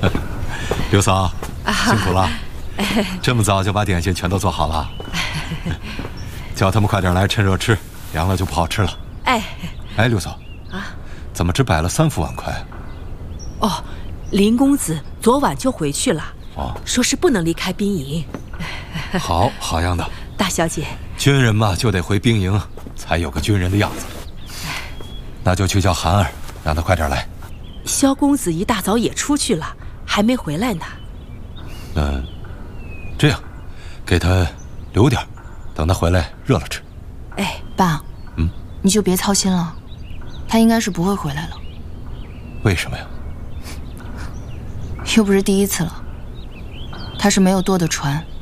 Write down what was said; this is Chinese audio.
刘嫂，辛苦了，这么早就把点心全都做好了。叫他们快点来，趁热吃，凉了就不好吃了。哎，刘嫂，怎么只摆了3副碗筷？ 哦，林公子昨晚就回去了，说是不能离开兵营。 好样的， 大小姐。 军人嘛，就得回兵营，才有个军人的样子。那就去叫韩儿，让他快点来。 萧公子一大早也出去了，还没回来呢。 这样，给他留点，等他回来热了吃。 爸，你就别操心了，他应该是不会回来了。 为什么呀？ 又不是第一次了，他是没有舵的船，